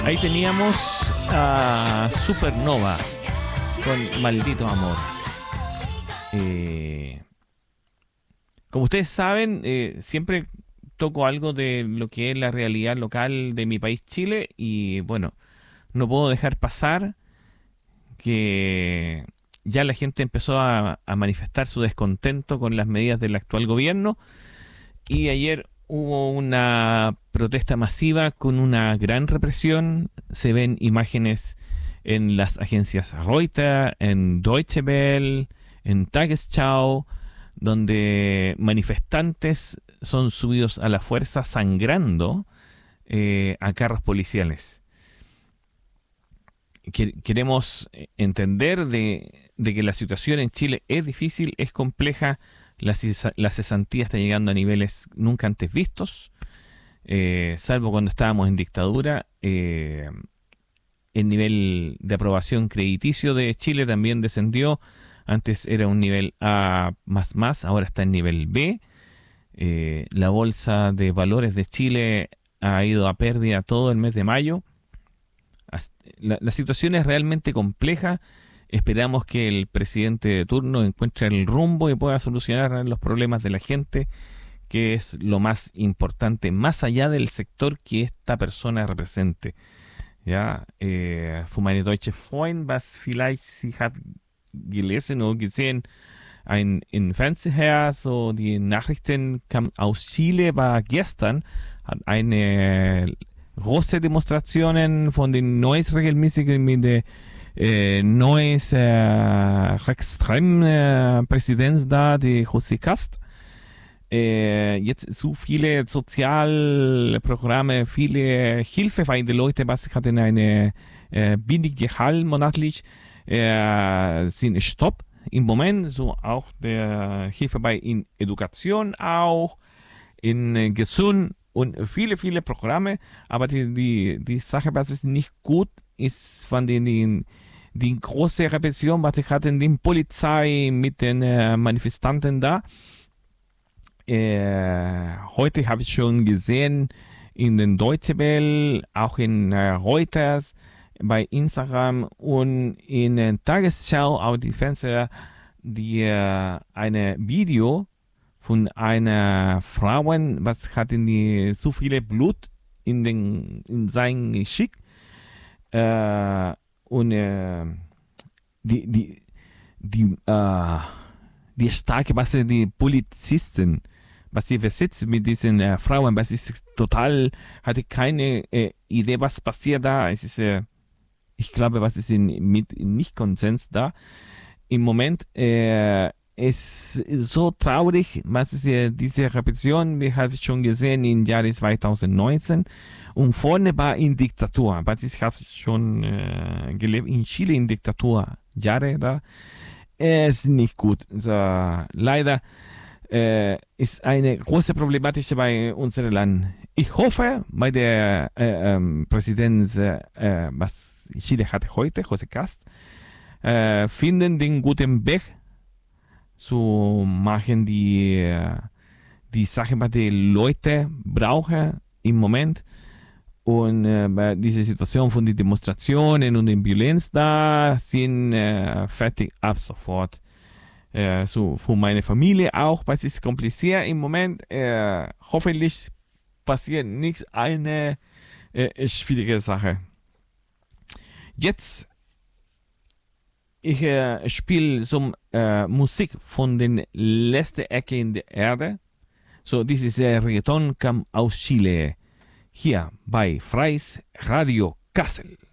Ahí teníamos a Supernova con Maldito Amor. Como ustedes saben, siempre toco algo de lo que es la realidad local de mi país, Chile, y bueno, no puedo dejar pasar que ya la gente empezó a manifestar su descontento con las medidas del actual gobierno y ayer hubo una protesta masiva con una gran represión. Se ven imágenes en las agencias Reuters, en Deutsche Welle, en Tagesschau, donde manifestantes son subidos a la fuerza sangrando a carros policiales. Queremos entender de que la situación en Chile es difícil, es compleja, la cesantía está llegando a niveles nunca antes vistos, salvo cuando estábamos en dictadura. El nivel de aprobación crediticio de Chile también descendió. Antes era un nivel A++, ahora está en nivel B. La bolsa de valores de Chile ha ido a pérdida todo el mes de mayo. La situación es realmente compleja. Esperamos que el presidente de turno encuentre el rumbo y pueda solucionar los problemas de la gente, que es lo más importante, más allá del sector que esta persona represente. Ja, für meine deutsche Freund, was vielleicht sie hat gelesen oder gesehen, in Fernseher, so die Nachrichten kamen aus Chile, war gestern, hat eine große Demonstrationen von den neues regelmäßigen mit der neues extrem Präsident da, die José Cast. Jetzt so viele Sozialprogramme, viele Hilfe, weil die Leute was hatten eine billige Gehalt monatlich, sind Stopp im Moment, so auch der Hilfe bei in Education auch, in Gesund und viele Programme, aber die Sache, was ist nicht gut, ist von die große Repression, was ich hatte in den Polizei mit den Manifestanten da. Heute habe ich schon gesehen in den Deutsche Welle, auch in Reuters, bei Instagram und in Tagesschau, auch die Fernseher, die eine Video von einer Frau, was hatten die so viele Blut in sein Geschick und die starke, was die Polizisten, was sie versitzt mit diesen Frauen, was ist total, hatte keine Idee, was passiert da. Es ist, ich glaube, was ist mit nicht Konsens da. Im Moment ist so traurig, was ist diese Repetition, wir haben schon gesehen im Jahre 2019 und vorne war in Diktatur, was ich habe schon gelebt in Chile in Diktatur, Jahre da. Ist nicht gut. Also, leider ist eine große Problematik bei unserem Land. Ich hoffe, bei der Präsident, was Chile hat heute, José Cast, finden den guten Weg zu machen, die Sache, was die Leute brauchen im Moment. Und bei dieser Situation von den Demonstrationen und der Violenz da sind fertig ab sofort. So für meine Familie auch, was ist kompliziert im Moment. Hoffentlich passiert nichts, eine schwierige Sache. Jetzt, ich spiele so Musik von den letzten Ecke in der Erde. So, dieses Reggaeton kam aus Chile. Hier bei Freies Radio Kassel.